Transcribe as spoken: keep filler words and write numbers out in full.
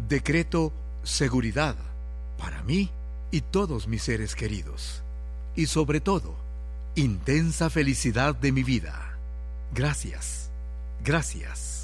Decreto seguridad para mí y todos mis seres queridos. Y sobre todo, intensa felicidad de mi vida. Gracias, gracias.